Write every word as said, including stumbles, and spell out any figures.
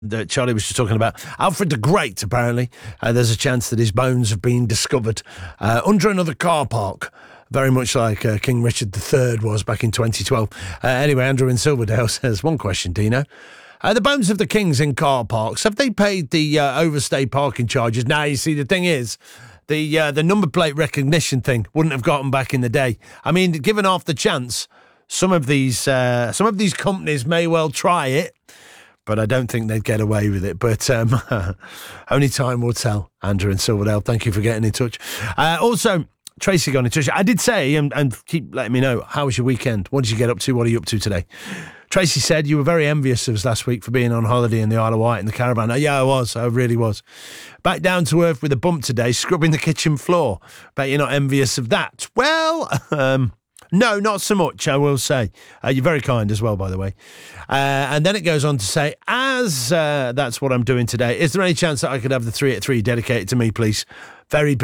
that Charlie was just talking about. Alfred the Great, apparently. Uh, there's a chance that his bones have been discovered uh, under another car park, very much like uh, King Richard the Third was back in twenty twelve. Uh, anyway, Andrew in Silverdale says, one question, Dino. Uh, the bones of the kings in car parks, have they paid the uh, overstay parking charges? Now, you see, the thing is, the uh, the number plate recognition thing wouldn't have gotten back in the day. I mean, given half the chance, some of these uh, some of these companies may well try it, but I don't think they'd get away with it. But um, only time will tell. Andrew in Silverdale, thank you for getting in touch. Uh, also, Tracy got in touch. I did say, and, and keep letting me know, how was your weekend? What did you get up to? What are you up to today? Tracy said you were very envious of us last week for being on holiday in the Isle of Wight in the caravan. Oh, yeah, I was. I really was. Back down to earth with a bump today, scrubbing the kitchen floor. Bet you're not envious of that. Well, um... no, not so much, I will say. Uh, you're very kind as well, by the way. Uh, and then it goes on to say, as uh, that's what I'm doing today, is there any chance that I could have the three at three dedicated to me, please? Very